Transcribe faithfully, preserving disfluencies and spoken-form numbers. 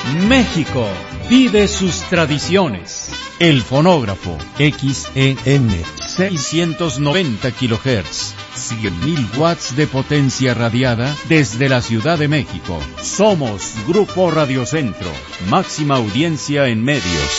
México vive sus tradiciones. El fonógrafo X E M, seiscientos noventa kilohertz, cien mil watts de potencia radiada desde la Ciudad de México. Somos Grupo Radio Centro, máxima audiencia en medios.